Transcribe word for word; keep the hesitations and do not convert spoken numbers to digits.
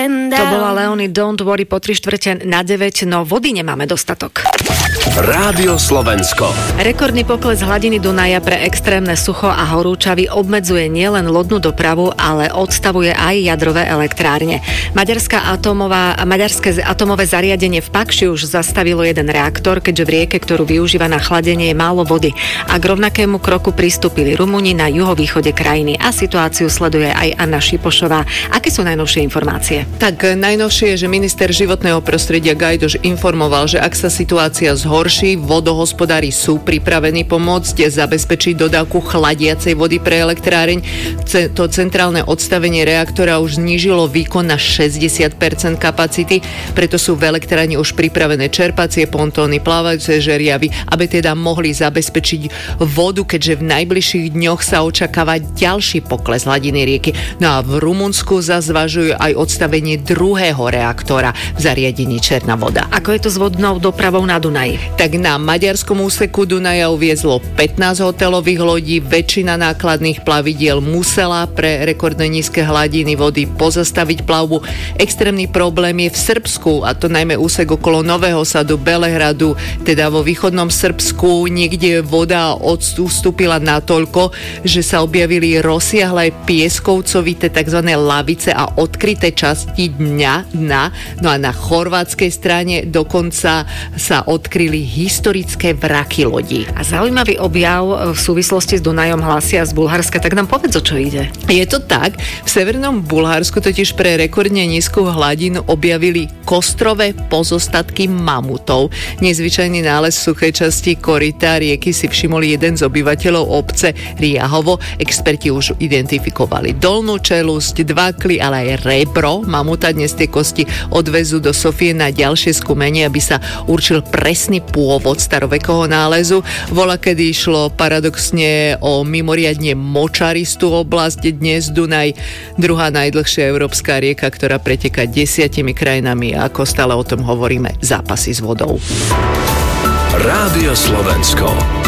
To bola Leony Don't Worry po tri štvrte na deväť, no vody nemáme dostatok. Rádio Slovensko. Rekordný pokles hladiny Dunaja pre extrémne sucho a horúčavy obmedzuje nielen lodnú dopravu, ale odstavuje aj jadrové elektrárne. Maďarská atomová, maďarské atomové zariadenie v Pakši už zastavilo jeden reaktor, keďže v rieke, ktorú využíva na chladenie, je málo vody. A k rovnakému kroku pristúpili Rumúni na juhovýchode krajiny a situáciu sleduje aj Anna Šipošová. Aké sú najnovšie informácie? Tak najnovšie je, že minister životného prostredia Gajdoš informoval, že ak sa situácia zhorší, vodohospodári sú pripravení pomôcť zabezpečiť dodávku chladiacej vody pre elektráreň. To centrálne odstavenie reaktora už znížilo výkon na šesťdesiat percent kapacity, preto sú v elektrárni už pripravené čerpacie pontóny, plávajúce žeriavy, aby teda mohli zabezpečiť vodu, keďže v najbližších dňoch sa očakáva ďalší pokles hladiny rieky. No a v Rumunsku zazvažujú aj odstavenie druhého reaktora v zariadení Černá voda. Ako je to s vodnou dopravou na Dunaji? Tak na maďarskom úseku Dunaja uviezlo pätnásť hotelových lodí, väčšina nákladných plavidiel musela pre rekordne nízke hladiny vody pozastaviť plavbu. Extrémny problém je v Srbsku, a to najmä úsek okolo Nového Sadu, Belehradu, teda vo východnom Srbsku niekde voda odstúpila natoľko, že sa objavili rozsiahle pieskovcovité tzv. Lavice a odkryté časti dňa dna. No a na chorvátskej strane dokonca sa odkryli historické vraky lodí. A zaujímavý objav v súvislosti s Dunajom hlásia z Bulharska, tak nám povedz, o čo ide. Je to tak, v severnom Bulharsku totiž pre rekordne nízku hladinu objavili kostrové pozostatky mamutov. Nezvyčajný nález v suchej časti koryta rieky si všimol jeden z obyvateľov obce Riahovo. Experti už identifikovali dolnú čelusť, dvakly, ale aj rebro mamuta. Dnes tie kosti odvezú do Sofie na ďalšie skúmanie, aby sa určil presný pôvod starovekého nálezu. Voľa kedy išlo paradoxne o mimoriadne močaristú oblasť. Dnes Dunaj, druhá najdlhšia európska rieka, ktorá preteká desiatimi krajinami, a ako stále o tom hovoríme, zápasy s vodou. Rádio Slovensko.